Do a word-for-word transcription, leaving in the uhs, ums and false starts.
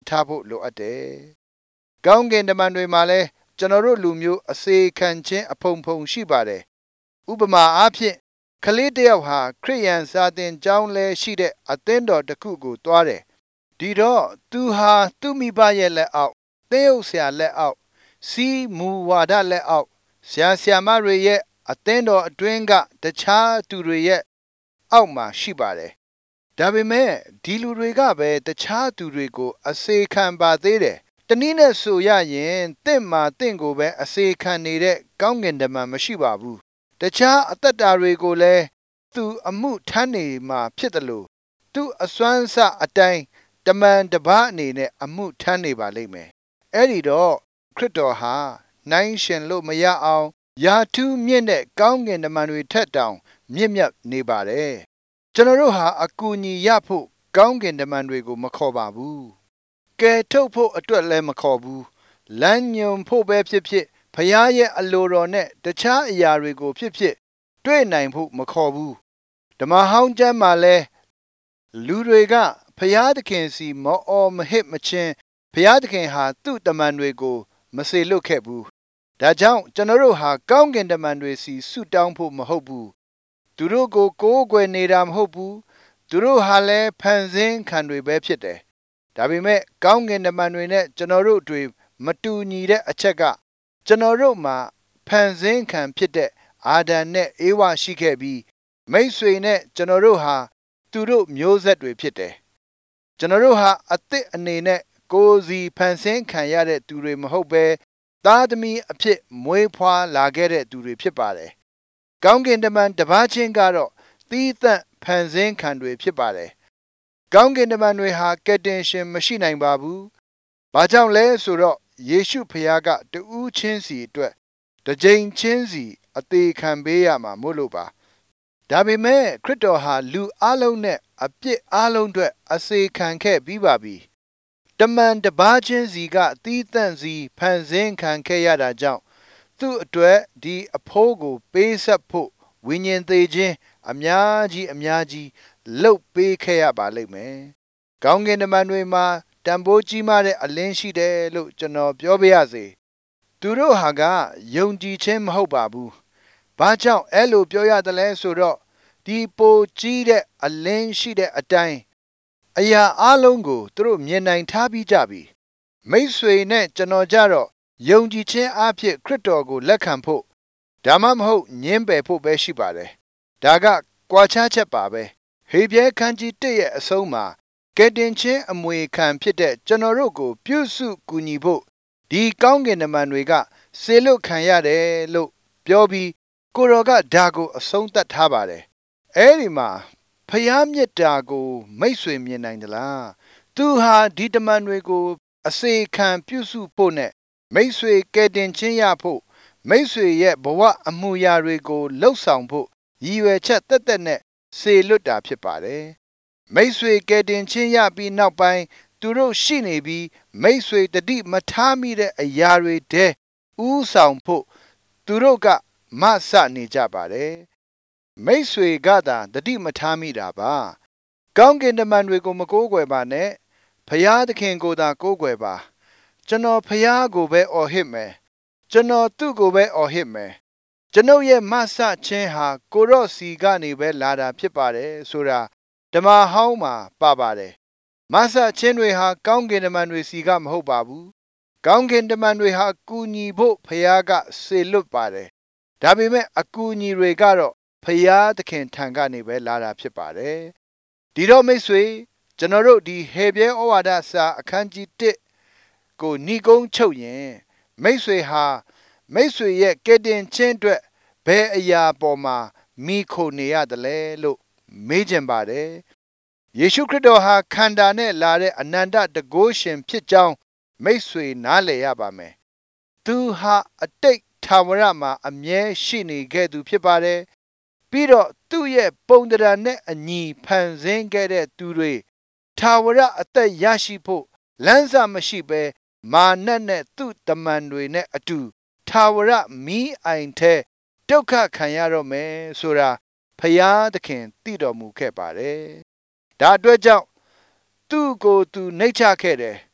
ထားဖို့လိုအပ်တယ်။ကောင်းကင်တမန်တွေမှာလည်းကျွန်တော်တို့လူမျိုးအစေခံခြင်းအဖုံဖုံရှိပါတယ်။ဥပမာအားဖြင့်ကလေးတစ်ယောက်ဟာခရစ်ယာန်စာသင်ကျောင်းလဲရှိတဲ့အသင်းတော်တစ်ခုကိုတွားတယ်။ဒီတော့သူဟာသူ့မိဘရဲ့လက်အောက်သင်းအုပ်ဆရာလက်အောက်စီးမူဝါဒလက်အောက်ဆရာဆရာမတွေရဲ့အသင်းတော်အတွင်းကတခြားသူတွေရဲ့အောက်မှာရှိပါတယ်။ဒါပေမဲ့ဒီလူတွေကပဲတခြားသူတွေကိုအစေခံပါသေးတယ်။တနည်းနဲ့ဆိုရရင်တင့်မှာတင့်ကိုပဲအစေခံနေတဲ့ကောင်းကင်တမန်မရှိပါဘူး။တခြားအသက်တာတွေကိုလည်းသူအမှုထမ်းနေမှာဖြစ်တယ်လို့သူအစွမ်းစအတိုင်းတမန်တပါးအနေနဲ့အမှုထမ်းနေပါလိမ့်မယ်။အဲ့ဒီတော့ခရစ်တော်ဟာနိုင်ရှင်လို့မရအောင်ယာထူးမြင့်တဲ့ကောင်းကင်တမန်တွေထက်တောင်မြင့်မြတ်နေပါတယ်။ကျွန်တော်တို့ဟာအကူအညီရဖို့ကောင်းကင်တမန်တွေကိုမခေါ်ပါဘူး။ကယ်ထုတ်ဖို့အတွက်လည်းမခေါ်ဘူး။လမ်းညွှန်ဖို့ပဲဖြစ်ဖြစ်ဖခင်ရဲ့အလိုတော်နဲ့တခြားအရာတွေကိုဖြစ်ဖြစ်တွေ့နိုင်ဖို့မခေါ်ဘူး။ဓမ္မဟောင်းကျမ်းမှာလဲလူတွေကဖခင်သခင်စီမောအော်မဟစ်မချင်းဖခင်သခင်ဟာသူ့တမန်တွေကိုမစေလွတ်ခဲ့ဘူး။ဒါကြောင့်ကျွန်တော်တို့ဟာကောင်းကင်တမန်တွေစီဆုတောင်းဖို့မဟုတ်ဘူး။သူတို့ကိုကိုးကွယ်နေတာမဟုတ်ဘူး။သူတို့ဟာလည်းဖန်ဆင်းခံတွေပဲဖြစ်တယ်။ဒါပေမဲ့ကောင်းကင်တမန်တွေနဲ့ကျွန်တော်တို့တွေမတူညီတဲ့အချက်ကကျွန်တော်တို့မှာဖန်ဆင်းခံဖြစ်တဲ့အာဒံနဲ့အေဝါရှိခဲ့ပြီးမိတ်ဆွေနဲ့ကျွန်တော်တို့ဟာသူတို့မျိုးဆက်တွေဖြစ်တယ်။ကျွန်တော်တို့ဟာအသစ်အနေနဲ့ကိုယ်စီဖန်ဆင်းခံရတဲ့သူတွေမဟုတ်ပဲသားသမီးအဖြစ်မွေးဖွားလာခဲ့တဲ့သူတွေဖြစ်ပါတယ်။ကောင်းကင်တမန်တစ်ပါးချင်းကတော့သီးသန့်ဖန်ဆင်းခံတွေဖြစ်ပါတယ်။ကောင်းကင်တမန်တွေဟာကယ်တင်ရှင်မရှိနိုင်ပါဘူး။ဘာကြောင့်လဲဆိုတော့ယေရှုဖခင်ကတဦးချင်းစီအတွက်တစ်ကြိမ်ချင်းစီအသေးခံပေးရမှာမို့လို့ပါ။ဒါပေမဲ့ခရစ်တော်ဟာလူအလုံးနဲ့အပြစ်အလုံးအတွက်အစေခံခဲ့ပြီးပါပြီ။တမန်တစ်ပါးချင်းစီကသီးသန့်စီဖန်ဆင်းခံခဲ့ရတာကြောင့်သူ့အတွက်ဒီအဖိုးကိုပေးဆက်ဖို့ဝိညာဉ်သေးခြင်းအများကြီးအများကြီးလှုပ်ပေးခဲ့ရပါလိမ့်မယ်။ကောင်းကင်တမန်တွေမှာတန်ဖိုးကြီးမားတဲ့အလင်းရှိတယ်လို့ကျွန်တော်ပြောပြရစေ။သူတို့ဟာကယုံကြည်ခြင်းမဟုတ်ပါဘူး။ဘာကြောင့်အဲ့လိုပြောရတယ်လဲဆိုတော့ဒီပိုကြီးတဲ့အလင်းရှိတဲ့အတိုင်းအရာအလုံးကိုသူတို့မြင်နိုင်ထားပြီးကြပြီ။မိတ်ဆွေနဲ့ကျွန်တော်ကြတော့ယုံကြည်ခြင်းအဖြစ်ခရစ်တော်ကိုလက်ခံဖို့ဒါမှမဟုတ်ညှင်းပယ်ဖို့ပဲရှိပါတယ်။ဒါကကွာခြားချက်ပါပဲ။ဟေဘရဲခန်းကြီးတစ်ရဲ့အဆုံးမှာကယ်တင်ခြင်းအမွေခံဖြစ်တဲ့ကျွန်တော်တို့ကိုပြုစုကူညီဖို့ဒီကောင်းကင်တမန်တွေကစေလွတ်ခံရတယ်လို့ပြောပြီးကိုတော်ကဒါကိုအဆုံးသတ်ထားပါတယ်။အဲဒီမှာဖျားမြတ်တာကိုမိတ်ဆွေမြင်နိုင်သလား။သူဟာဒီတမန်တွေကိုအစေခံပြုစုဖို့နဲ့မိတ်ဆွေကယ်တင်ခြင်းရဖို့မိတ်ဆွေရဲ့ဘဝအမှုရာတွေကိုလှုပ်ဆောင်ဖို့ရည်ရွယ်ချက်တက်တက်နဲ့စေလွတ်တာဖြစ်ပါတယ်။မိတ်ဆွေကယ်တင်ခြင်းရပြီးနောက်ပိုင်းသူတို့ရှိနေပြီးမိတ်ဆွေတတိမထားမိတဲ့အရာတွေတဲဥဆောင်ဖို့သူတို့ကမဆနေကြပါတယ်။မိတ်ဆွေကသာတတိမထားမိတာပါ။ကောင်းကင်တမန်တွေကိုမကိုးကွယ်ပါနဲ့ဖျားသခင်ကိုသာကိုးကွယ်ပါ။ကျွန်တော်ဖျားကိုပဲအော်ဟစ်မယ်။ကျွန်တော်သူ့ကိုပဲအော်ဟစ်မယ်။ကျွန်ုပ်ရဲ့မဆခြင်းဟာကိုရော့စီကနေပဲလာတာဖြစ်ပါတယ်ဆိုတာဓမ္မဟောင်းမှာပါပါတယ်။မဆခြင်းတွေဟာကောင်းကင်တမန်တွေစီကမဟုတ်ပါဘူး။ကောင်းကင်တမန်တွေဟာကူညီဖို့ဖျားကစေလွတ်ပါတယ်။ဒါပေမဲ့အကူအညီတွေကတော့ဖျားသခင်ထံကနေပဲလာတာဖြစ်ပါတယ်။ဒီတော့မိတ်ဆွေကျွန်တော်တို့ဒီဟေဘရဲဩဝါဒစာအခန်းကြီးတစ်ကိုညီကုန်းချုပ်ရင်မိတ်ဆွေဟာမိတ်ဆွေရဲ့ကယ်တင်ခြင်းအတွက်ဘယ်အရာပေါ်မှာမိခိုနေရတယ်လဲလို့မေးချင်ပါတယ်။ယေရှုခရစ်တော်ဟာခန္ဓာနဲ့လာတဲ့အနန္တတကုရှင်ဖြစ်ကြောင်းမိတ်ဆွေနားလည်ရပါမယ်။သူဟာအတိတ်ထာဝရမှာအမြဲရှိနေခဲ့သူဖြစ်ပါတယ်။ပြီးတော့သူ့ရဲ့ပုံသဏ္ဍာန်နဲ့အညီဖန်ဆင်းခဲ့တဲ့သူတွေထာဝရအသက်ရရှိဖို့လမ်းစာမရှိဘဲမာနနဲ့သူ့တမန်တွေနဲ့အတူထာဝရမီးအိုင်ထဲဒုက္ခခံရတော့မယ်ဆိုတာဖယားသခင်သိတော်မူခဲ့ပါတယ်။ဒါအတွက်ကြောင့်သူ့ကိုယ်သူနှိမ့်ချခဲ့တယ်